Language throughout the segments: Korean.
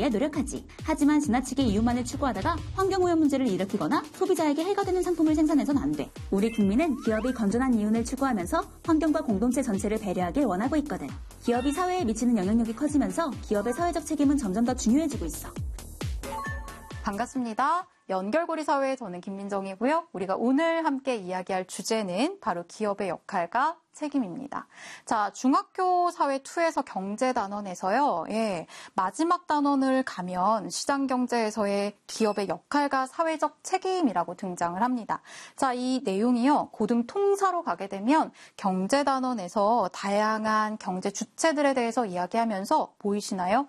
위해 노력하지. 하지만 지나치게 이윤만을 추구하다가 환경오염 문제를 일으키거나 소비자에게 해가 되는 상품을 생산해서는 안 돼. 우리 국민은 기업이 건전한 이윤을 추구하면서 환경과 공동체 전체를 배려하길 원하고 있거든. 기업이 사회에 미치는 영향력이 커지면서 기업의 사회적 책임은 점점 더 중요해지고 있어. 반갑습니다. 연결고리 사회의 저는 김민정이고요. 우리가 오늘 함께 이야기할 주제는 바로 기업의 역할과 책임입니다. 자, 중학교 사회2에서 경제 단원에서요. 마지막 단원을 가면 시장경제에서의 기업의 역할과 사회적 책임이라고 등장을 합니다. 자, 이 내용이요. 고등 통사로 가게 되면 경제 단원에서 다양한 경제 주체들에 대해서 이야기하면서 보이시나요?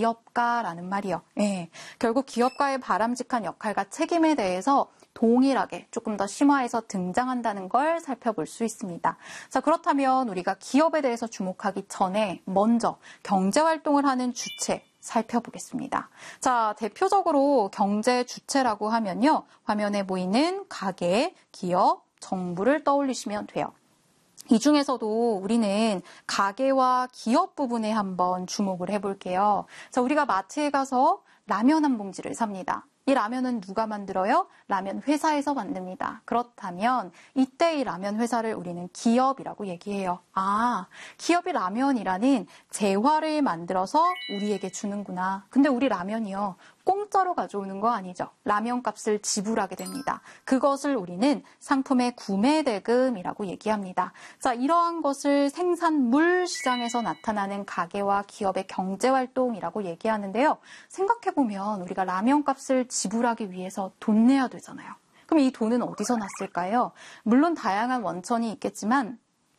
기업가라는 말이요. 결국 기업가의 바람직한 역할과 책임에 대해서 동일하게 조금 더 심화해서 등장한다는 걸 살펴볼 수 있습니다. 자, 그렇다면 우리가 기업에 대해서 주목하기 전에 먼저 경제활동을 하는 주체 살펴보겠습니다. 자, 대표적으로 경제 주체라고 하면요. 화면에 보이는 가게, 기업, 정부를 떠올리시면 돼요. 이 중에서도 우리는 가게와 기업 부분에 한번 주목을 해볼게요. 자, 우리가 마트에 가서 라면 한 봉지를 삽니다. 이 라면은 누가 만들어요? 라면 회사에서 만듭니다. 그렇다면 이때 이 라면 회사를 우리는 기업이라고 얘기해요. 아, 기업이 라면이라는 재화를 만들어서 우리에게 주는구나. 근데 우리 라면이요. 공짜로 가져오는 거 아니죠. 라면 값을 지불하게 됩니다. 그것을 우리는 상품의 구매 대금이라고 얘기합니다. 자, 이러한 것을 생산물 시장에서 나타나는 가게와 기업의 경제활동이라고 얘기하는데요. 생각해보면 우리가 라면 값을 지불하기 위해서 돈 내야 되잖아요. 그럼 이 돈은 어디서 났을까요? 물론 다양한 원천이 있겠지만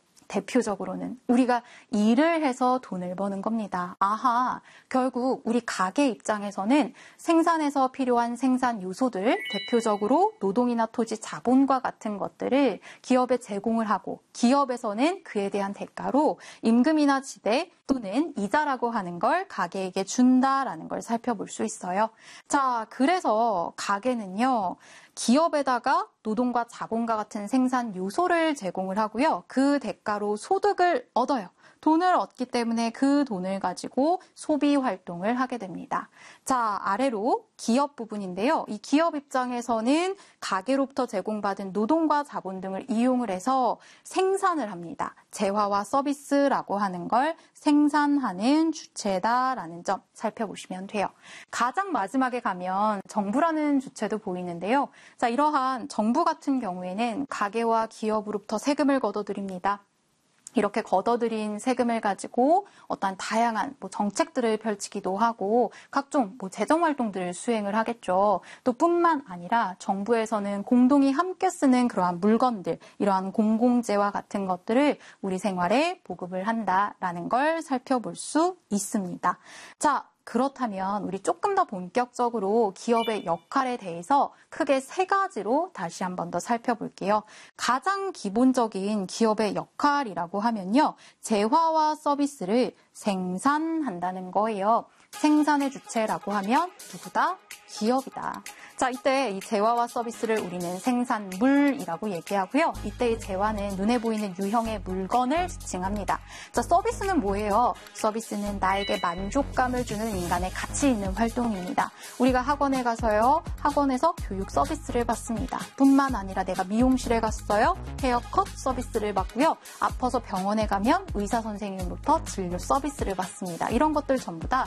대표적으로는 우리가 일을 해서 돈을 버는 겁니다. 아하, 결국 우리 가게 입장에서는 생산에서 필요한 생산 요소들, 대표적으로 노동이나 토지, 자본과 같은 것들을 기업에 제공을 하고 기업에서는 그에 대한 대가로 임금이나 지대 또는 이자라고 하는 걸 가게에게 준다라는 걸 살펴볼 수 있어요. 자, 그래서 가게는요. 기업에다가 노동과 자본과 같은 생산 요소를 제공을 하고요. 그 대가로 소득을 얻어요. 돈을 얻기 때문에 그 돈을 가지고 소비 활동을 하게 됩니다. 자, 아래로 기업 부분인데요. 이 기업 입장에서는 가게로부터 제공받은 노동과 자본 등을 이용을 해서 생산을 합니다. 재화와 서비스라고 하는 걸 생산하는 주체다라는 점 살펴보시면 돼요. 가장 마지막에 가면 정부라는 주체도 보이는데요. 자, 이러한 정부 같은 경우에는 가게와 기업으로부터 세금을 걷어들입니다. 이렇게 걷어들인 세금을 가지고 어떠한 다양한 정책들을 펼치기도 하고 각종 재정활동들을 수행을 하겠죠. 또 뿐만 아니라 정부에서는 공동이 함께 쓰는 그러한 물건들, 이러한 공공재와 같은 것들을 우리 생활에 보급을 한다라는 걸 살펴볼 수 있습니다. 자, 그렇다면 우리 조금 더 본격적으로 기업의 역할에 대해서 크게 세 가지로 다시 한 번 더 살펴볼게요. 가장 기본적인 기업의 역할이라고 하면요. 재화와 서비스를 생산한다는 거예요. 생산의 주체라고 하면 누구다? 기업이다. 자, 이때 이 재화와 서비스를 우리는 생산물이라고 얘기하고요. 이때 이 재화는 눈에 보이는 유형의 물건을 지칭합니다. 자, 서비스는 뭐예요? 서비스는 나에게 만족감을 주는 인간의 가치 있는 활동입니다. 우리가 학원에 가서요. 학원에서 교육 서비스를 받습니다. 뿐만 아니라 내가 미용실에 갔어요. 헤어컷 서비스를 받고요. 아파서 병원에 가면 의사 선생님으로부터 진료 서비스를 받습니다. 이런 것들 전부 다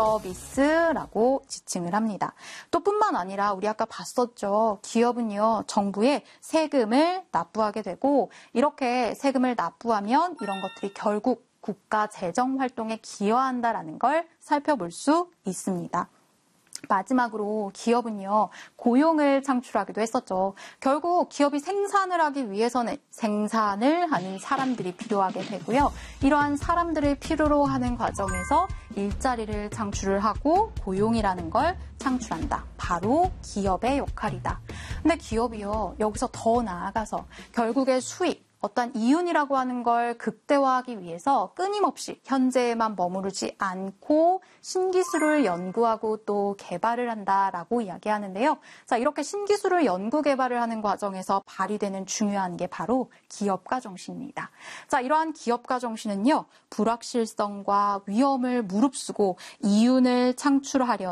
서비스라고 지칭을 합니다. 또 뿐만 아니라 우리 아까 봤었죠. 기업은요. 정부에 세금을 납부하게 되고 이렇게 세금을 납부하면 이런 것들이 결국 국가 재정 활동에 기여한다라는 걸 살펴볼 수 있습니다. 마지막으로 기업은요. 고용을 창출하기도 했었죠. 결국 기업이 생산을 하기 위해서는 생산을 하는 사람들이 필요하게 되고요. 이러한 사람들을 필요로 하는 과정에서 일자리를 창출을 하고 고용이라는 걸 창출한다. 바로 기업의 역할이다. 근데 기업이요. 여기서 더 나아가서 결국의 수익, 어떤 이윤이라고 하는 걸 극대화하기 위해서 끊임없이 현재에만 머무르지 않고 신기술을 연구하고 또 개발을 한다라고 이야기하는데요. 자, 이렇게 신기술을 연구 개발을 하는 과정에서 발휘되는 중요한 게 바로 기업가 정신입니다. 자, 이러한 기업가 정신은요. 불확실성과 위험을 무릅쓰고 이윤을 창출하려는